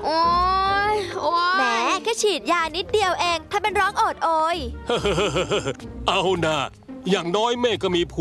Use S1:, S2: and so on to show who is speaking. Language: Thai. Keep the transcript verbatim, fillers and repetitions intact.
S1: โอ้ยโอ้ย
S2: แหมแค่ฉีดยานิดเดียวเองถ้าเป็นร้องโอดโอย
S3: เอานะอย่างน้อยแม่ก็มี